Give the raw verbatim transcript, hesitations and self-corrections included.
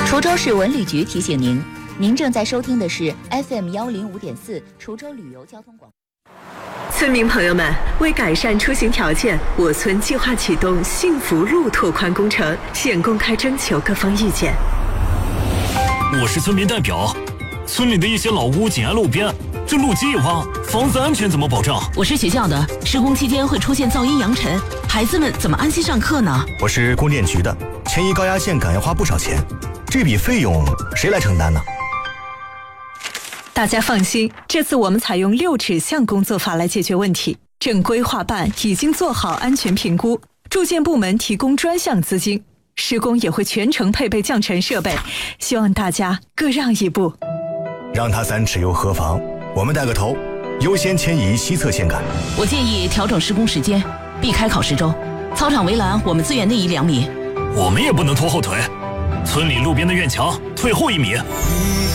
滁州市文旅局提醒您，您正在收听的是 F M 幺零五点四滁州旅游交通广播。 村民朋友们，为改善出行条件，我村计划启动幸福路拓宽工程，现公开征求各方意见。 我是村民代表，村里的一些老屋紧挨路边，这路基一挖，房子安全怎么保障？ 我是学校的，施工期间会出现噪音扬尘，孩子们怎么安心上课呢？ 我是供电局的，迁移高压线杆要花不少钱，这笔费用谁来承担呢？ 大家放心，这次我们采用六指向工作法来解决问题。正规划办已经做好安全评估，住建部门提供专项资金，施工也会全程配备降尘设备，希望大家各让一步。 让他三尺又何妨？我们带个头，优先迁移西侧线杆。 我建议调整施工时间，避开考试周。操场围栏我们自愿内移两米。 我们也不能拖后腿，村里路边的院墙退后一米。